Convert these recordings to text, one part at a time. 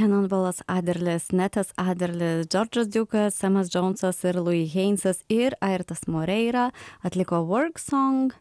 Cannonballas Adderlis, Netas Adderlis, Džordžas Dukas, Samas Džonsas ir Louis Haynesas ir Airtas Moreira atliko Work Song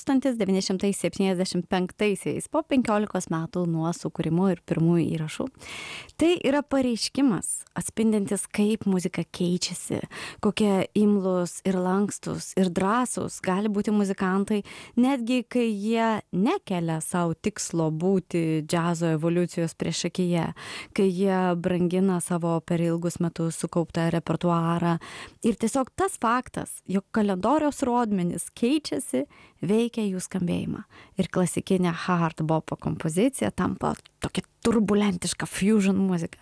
1975 po 15 metų nuo sukūrimo ir pirmųjų įrašų. Tai yra pareiškimas, atspindintis, kaip muzika keičiasi, kokie imlus ir lankstus ir drąsūs gali būti muzikantai, netgi kai jie nekelia savo tikslo būti džiazo evoliucijos priešakyje, kai jie brangina savo per ilgus metus sukauptą repertuarą. Ir tiesiog tas faktas, jog kalendoriaus rodmenys keičiasi, veikia jų skambėjimą. Ir klasikinė hard bopo kompozicija tampa tokia turbulentiška fusion muzika.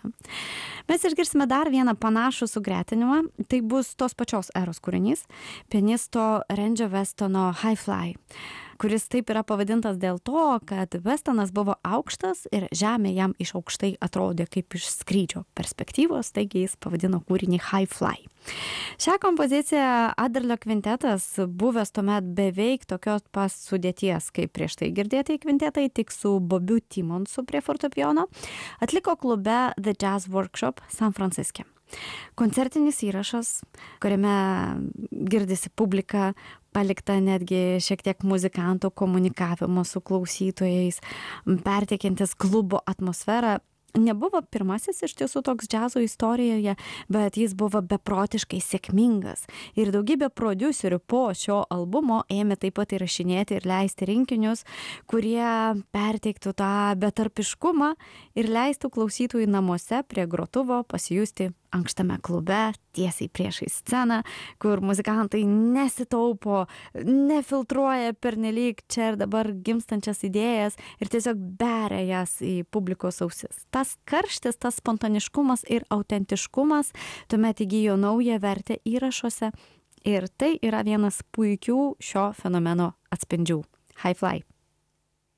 Mes išgirsime dar vieną panašų sugretinimą. Tai bus tos pačios eros kūrinys, pianisto Randžio Westono High Fly, kuris taip yra pavadintas dėl to, kad Westonas buvo aukštas ir žemė jam iš aukštai atrodė kaip iš skrydžio perspektyvos, taigi jis pavadino kūrinį High Fly. Šią kompoziciją Adderlio kvintetas, buvęs tuomet beveik tokios pas sudėties, kaip prieš tai girdėtai kvintetai, tik su Bobiu Timonsu prie fortepijono, atliko klube The Jazz Workshop San Franciske. Koncertinis įrašas, kuriame girdisi publika, palikta netgi šiek tiek muzikantų komunikavimo su klausytojais, perteikiantis klubo atmosferą, nebuvo pirmasis iš tiesų toks džiazo istorijoje, bet jis buvo beprotiškai sėkmingas. Ir daugybė prodiuserių po šio albumo ėmė taip pat įrašinėti ir leisti rinkinius, kurie perteiktų tą betarpiškumą ir leistų klausytojų namuose prie grotuvo pasijusti ankštame klube, tiesiai priešai sceną, kur muzikantai nesitaupo, nefiltruoja pernelyg čia ir dabar gimstančias idėjas ir tiesiog beria jas į publikos ausis. Tas karštis, tas spontaniškumas ir autentiškumas tuomet įgijo naują vertę įrašuose ir tai yra vienas puikių šio fenomeno atspindžių. High Fly.